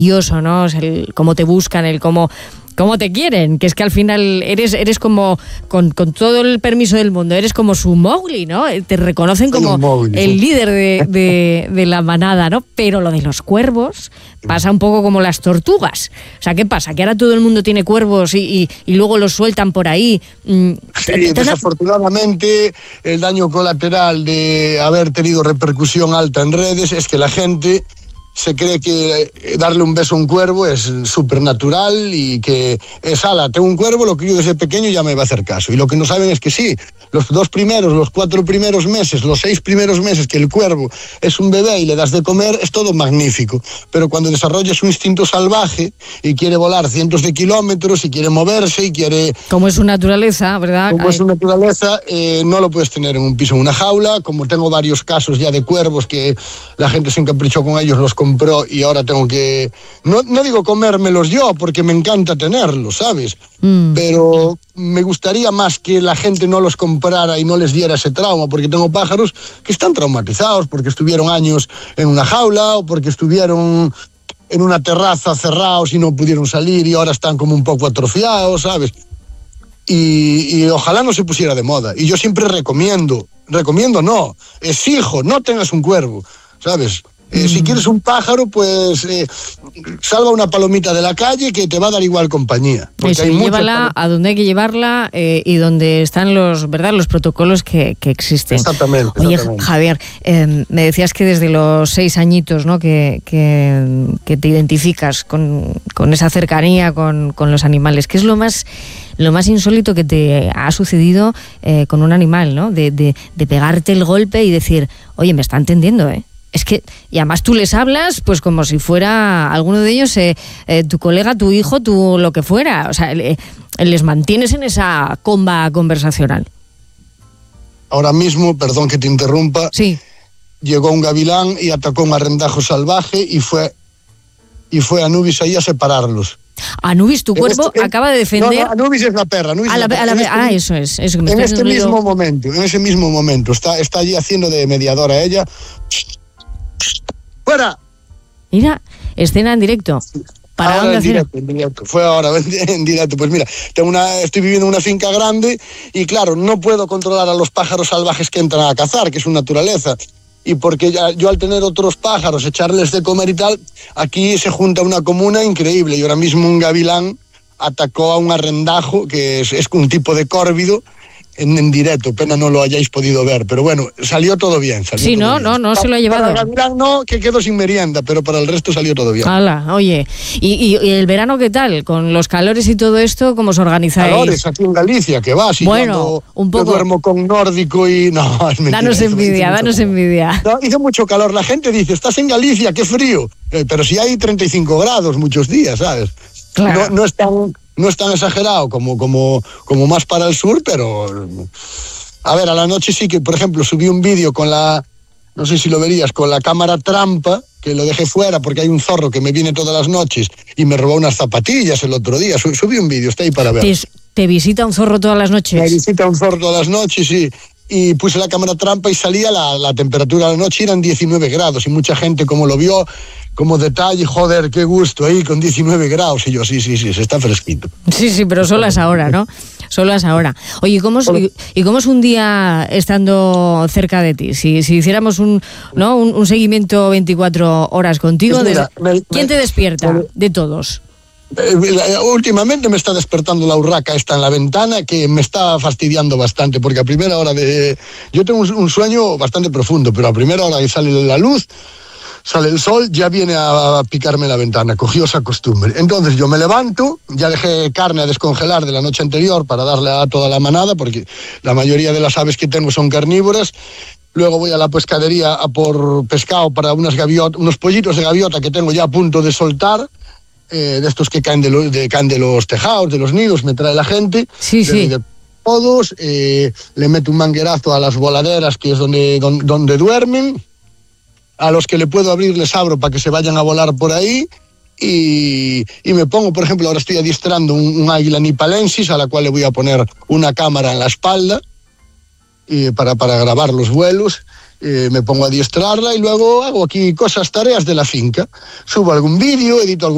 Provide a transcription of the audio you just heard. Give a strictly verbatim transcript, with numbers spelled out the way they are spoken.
maravilloso, ¿no? Es el cómo te buscan, el cómo... ¿Cómo te quieren? Que es que al final eres eres como, con, con todo el permiso del mundo, eres como su Mowgli, ¿no? Te reconocen como Mowgli, el líder de, de, de la manada, ¿no? Pero lo de los cuervos pasa un poco como las tortugas. O sea, ¿qué pasa? Que ahora todo el mundo tiene cuervos y, y, y luego los sueltan por ahí. Sí, desafortunadamente el daño colateral de haber tenido repercusión alta en redes es que la gente se cree que darle un beso a un cuervo es súper natural y que es, ala, tengo un cuervo, lo crío desde pequeño y ya me va a hacer caso. Y lo que no saben es que sí, los dos primeros, los cuatro primeros meses, los seis primeros meses que el cuervo es un bebé y le das de comer, es todo magnífico. Pero cuando desarrolla su instinto salvaje y quiere volar cientos de kilómetros y quiere moverse y quiere... Como es su naturaleza, ¿verdad? Como Ay. es su naturaleza, eh, no lo puedes tener en un piso, en una jaula. Como tengo varios casos ya de cuervos que la gente se encaprichó con ellos, los compró y ahora tengo que... No, no digo comérmelos yo, porque me encanta tenerlos, ¿sabes? Mm. Pero me gustaría más que la gente no los comprara y no les diera ese trauma, porque tengo pájaros que están traumatizados, porque estuvieron años en una jaula o porque estuvieron en una terraza cerrados y no pudieron salir y ahora están como un poco atrofiados, ¿sabes? Y, y ojalá no se pusiera de moda. Y yo siempre recomiendo, recomiendo no, exijo, no tengas un cuervo, ¿sabes? Eh, mm. Si quieres un pájaro, pues eh, salva una palomita de la calle que te va a dar igual compañía. Eso, hay llévala a donde hay que llevarla eh, y donde están los, ¿verdad?, los protocolos que, que existen. Exactamente. Oye, exactamente. Javier, eh, me decías que desde los seis añitos, ¿no?, que, que, que te identificas con, con esa cercanía con, con los animales. ¿Qué es lo más... lo más insólito que te ha sucedido eh, con un animal, ¿no? De, de, de pegarte el golpe y decir, oye, me está entendiendo, ¿eh? Es que, y además tú les hablas pues como si fuera alguno de ellos eh, eh, tu colega, tu hijo, tu lo que fuera. O sea, eh, les mantienes en esa comba conversacional. Ahora mismo, perdón que te interrumpa, sí. Llegó un gavilán y atacó un arrendajo salvaje y fue, y fue Anubis ahí a separarlos. Anubis, tu cuerpo este, acaba de defender... No, no, Anubis es la perra. Anubis a la, es la perra. A la, este, ah, eso es. Eso que me en este mismo ruido. momento, en ese mismo momento, está, está allí haciendo de mediadora ella. ¡Fuera! Mira, escena en directo. ¿Para ahora dónde en directo, en directo. Fue ahora en directo. Pues mira, tengo una, estoy viviendo en una finca grande y claro, no puedo controlar a los pájaros salvajes que entran a cazar, que es su naturaleza. Y porque ya, yo al tener otros pájaros, echarles de comer y tal, aquí se junta una comuna increíble. Y ahora mismo un gavilán atacó a un arrendajo, que es, es un tipo de córvido, en, en directo. Pena no lo hayáis podido ver, pero bueno, salió todo bien. Salió sí, todo no, bien. no, no para, se lo ha llevado. Para el gavilán no, que quedó sin merienda, pero para el resto salió todo bien. Hala, oye, ¿y, y, y el verano qué tal? Con los calores y todo esto, ¿cómo os organizáis? Calores aquí en Galicia, que vas y bueno, un poco... yo duermo con nórdico y no, es mentira. Danos envidia, danos envidia. No, hizo mucho calor, la gente dice, estás en Galicia, qué frío, eh, pero si hay treinta y cinco grados muchos días, ¿sabes? Claro. No, no es tan, no es tan exagerado como, como, como más para el sur, pero... A ver, a la noche sí que, por ejemplo, subí un vídeo con la, no sé si lo verías, con la cámara trampa, que lo dejé fuera porque hay un zorro que me viene todas las noches y me robó unas zapatillas el otro día. Subí un vídeo, está ahí para ver. ¿Te, ¿Te visita un zorro todas las noches? Me visita un zorro todas las noches, sí. Y puse la cámara trampa y salía la, la temperatura de la noche, eran diecinueve grados. Y mucha gente como lo vio, como detalle, joder, qué gusto ahí con diecinueve grados. Y yo, sí, sí, sí, se está fresquito. Sí, sí, pero solo es ahora, ¿no? Solo es ahora. Oye, ¿cómo es, ¿y cómo es un día estando cerca de ti? Si, si hiciéramos un, ¿no? un, un seguimiento veinticuatro horas contigo, pues mira, de, me, ¿quién me, te despierta me, de todos? Eh, últimamente me está despertando la urraca esta en la ventana, que me está fastidiando bastante, porque a primera hora de... Yo tengo un, un sueño bastante profundo, pero a primera hora que sale la luz, sale el sol, ya viene a picarme la ventana, cogió esa costumbre. Entonces yo me levanto, ya dejé carne a descongelar de la noche anterior para darle a toda la manada, porque la mayoría de las aves que tengo son carnívoras. Luego voy a la pescadería a por pescado para unas gaviot- unos pollitos de gaviota que tengo ya a punto de soltar, eh, de estos que caen de, lo, de, caen de los tejados, de los nidos, me trae la gente. Sí, sí. De, de todos, eh, le meto un manguerazo a las voladeras, que es donde, donde, donde duermen. A los que le puedo abrir les abro para que se vayan a volar por ahí y, y me pongo, por ejemplo, ahora estoy adiestrando un, un águila nipalensis a la cual le voy a poner una cámara en la espalda y para, para grabar los vuelos. Eh, me pongo a adiestrarla y luego hago aquí cosas, tareas de la finca. Subo algún vídeo, edito algún